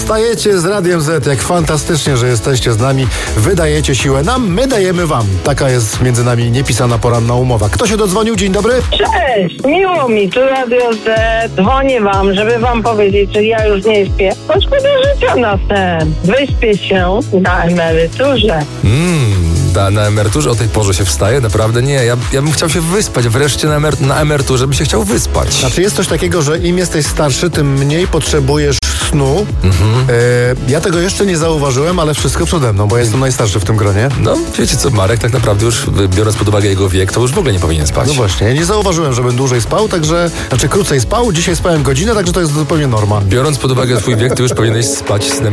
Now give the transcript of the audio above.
Wstajecie z Radiem Z, jak fantastycznie, że jesteście z nami. Wydajecie siłę nam, my dajemy wam. Taka jest między nami niepisana poranna umowa. Kto się dodzwonił? Dzień dobry. Cześć, miło mi, tu Radio Z. Dzwonię wam, żeby wam powiedzieć, że ja już nie śpię. Bo szkoda życia na sen. Wyśpię się na emeryturze. Na emeryturze o tej porze się wstaje? Naprawdę nie. Ja bym chciał się wyspać. Wreszcie na emeryturze bym się chciał wyspać. Znaczy jest coś takiego, że im jesteś starszy, tym mniej potrzebujesz snu. Ja tego jeszcze nie zauważyłem, ale wszystko przede mną, bo ja jestem najstarszy w tym gronie. No, wiecie co, Marek tak naprawdę już, biorąc pod uwagę jego wiek, to już w ogóle nie powinien spać. No właśnie, ja nie zauważyłem, żebym dłużej spał, krócej spał, dzisiaj spałem godzinę, także to jest zupełnie norma. Biorąc pod uwagę twój wiek, ty już powinieneś spać snem